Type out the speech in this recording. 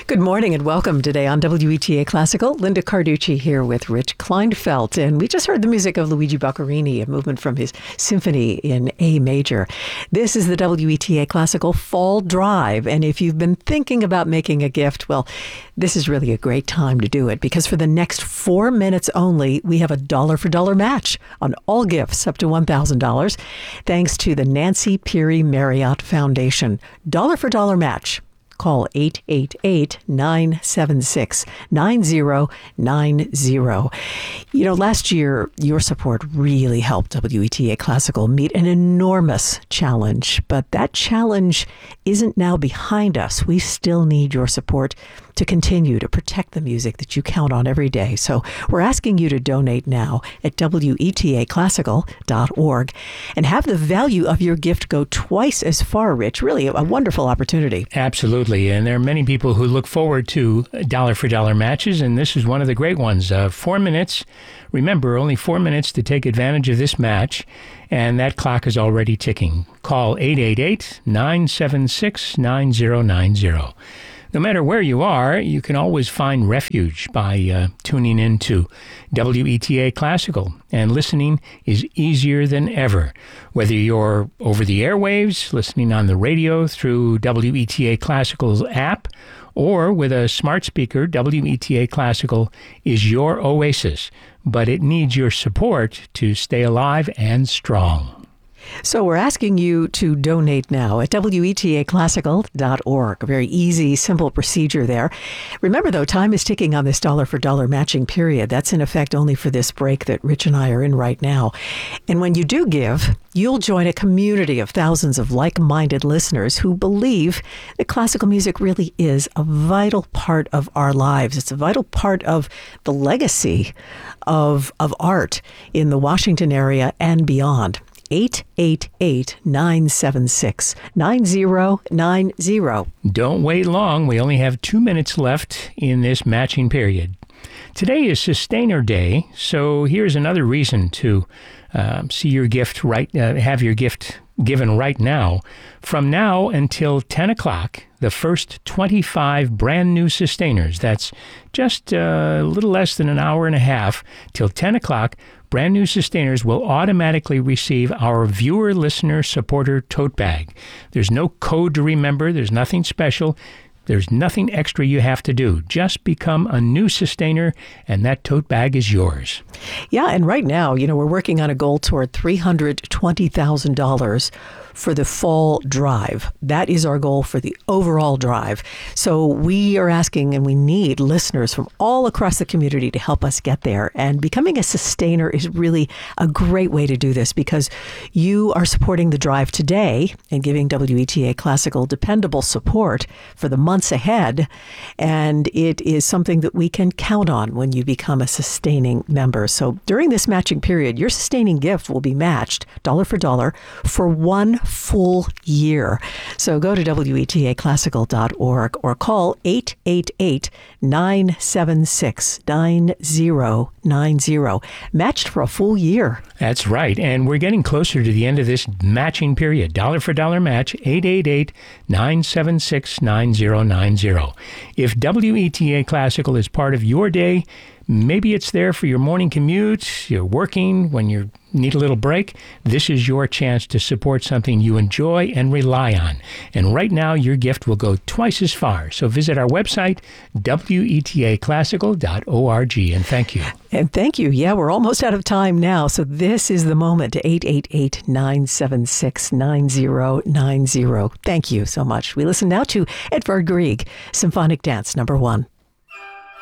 Good morning and welcome today on WETA Classical. Linda Carducci here with Rich Kleinfeld. And we just heard the music of Luigi Boccherini, a movement from his symphony in A major. This is the WETA Classical Fall Drive. And if you've been thinking about making a gift, well, this is really a great time to do it, because for the next 4 minutes only, we have a dollar-for-dollar match on all gifts up to $1,000, thanks to the Nancy Peary Marriott Foundation. Dollar-for-dollar match. Call 888-976-9090. You know, last year, your support really helped WETA Classical meet an enormous challenge. But that challenge isn't now behind us. We still need your support to continue to protect the music that you count on every day. So we're asking you to donate now at WETAClassical.org and have the value of your gift go twice as far, Rich. Really a wonderful opportunity. Absolutely. And there are many people who look forward to dollar-for-dollar matches, and this is one of the great ones. 4 minutes. Remember, only 4 minutes to take advantage of this match, and that clock is already ticking. Call 888-976-9090. No matter where you are, you can always find refuge by tuning in to WETA Classical, and listening is easier than ever. Whether you're over the airwaves, listening on the radio through WETA Classical's app, or with a smart speaker, WETA Classical is your oasis, but it needs your support to stay alive and strong. So we're asking you to donate now at WETAClassical.org. A very easy, simple procedure there. Remember, though, time is ticking on this dollar-for-dollar matching period. That's in effect only for this break that Rich and I are in right now. And when you do give, you'll join a community of thousands of like-minded listeners who believe that classical music really is a vital part of our lives. It's a vital part of the legacy of art in the Washington area and beyond. 888-976-9090. Don't wait long. We only have 2 minutes left in this matching period. Today is Sustainer Day, so here's another reason to see your gift have your gift given right now. From now until 10 o'clock, the first 25 brand new sustainers, that's just a little less than an hour and a half till 10 o'clock, brand new sustainers will automatically receive our viewer, listener, supporter tote bag. There's no code to remember. There's nothing special. There's nothing extra you have to do. Just become a new sustainer, and that tote bag is yours. Yeah, and right now, we're working on a goal toward $320,000 for the fall drive. That is our goal for the overall drive. So we are asking, and we need listeners from all across the community to help us get there. And becoming a sustainer is really a great way to do this, because you are supporting the drive today and giving WETA Classical dependable support for the months ahead. And it is something that we can count on when you become a sustaining member. So during this matching period, your sustaining gift will be matched dollar for dollar for 1 full year. So go to WETAClassical.org or call 888-976-9090. Matched for a full year. That's right. And we're getting closer to the end of this matching period. Dollar for dollar match, 888-976-9090. If WETA Classical is part of your day, maybe it's there for your morning commute, you're working, when you need a little break, this is your chance to support something you enjoy and rely on. And right now, your gift will go twice as far. So visit our website, WETAClassical.org, and thank you. And thank you. Yeah, we're almost out of time now. So this is the moment, 888-976-9090. Thank you so much. We listen now to Edvard Grieg, Symphonic Dance No. 1.